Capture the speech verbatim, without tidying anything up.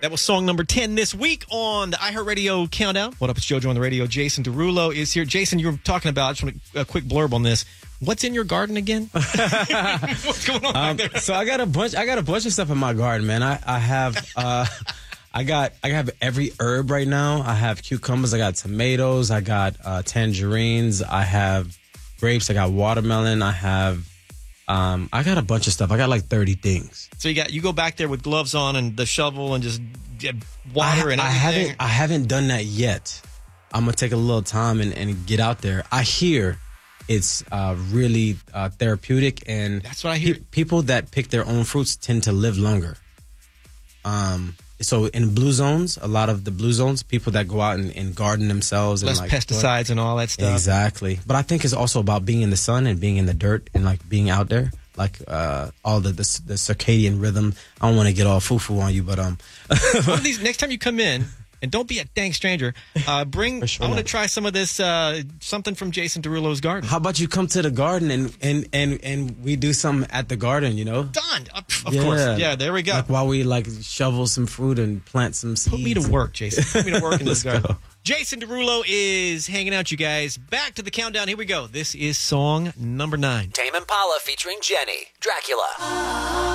That was song number ten this week on the iHeartRadio Countdown. What up, it's JoJo on the radio. Jason Derulo is here. Jason, you were talking about, I just want a, a quick blurb on this. What's in your garden again? What's going on um, back there? So I got a bunch. I got a bunch of stuff in my garden, man. I I have. Uh, I got I have every herb right now. I have cucumbers. I got tomatoes. I got uh, tangerines. I have grapes. I got watermelon. I have. Um, I got a bunch of stuff. I got like thirty things. So you got you go back there with gloves on and the shovel and just get water I, and everything. I haven't. I haven't done that yet. I'm gonna take a little time and, and get out there. I hear it's uh, really uh, therapeutic, and that's what I hear. Pe- people that pick their own fruits tend to live longer. Um. So in blue zones, a lot of the blue zones, people that go out and, and garden themselves. Less and like pesticides and all that stuff. Exactly. But I think it's also about being in the sun and being in the dirt and like being out there. Like uh, all the, the the circadian rhythm. I don't want to get all foo-foo on you, but um. One of these, next time you come in, and don't be a dang stranger, uh, bring, sure I want to not. try some of this, uh, something from Jason Derulo's garden. How about you come to the garden and, and, and, and we do something at the garden, you know? Done. Of Yeah. course. Yeah, there we go. Like while we like shovel some fruit and plant some seeds. Put me to work, Jason. Put me to work in this Let's garden. go. Jason Derulo is hanging out, you guys. Back to the countdown. Here we go. This is song number nine. Tame Impala featuring Jenny, Dracula.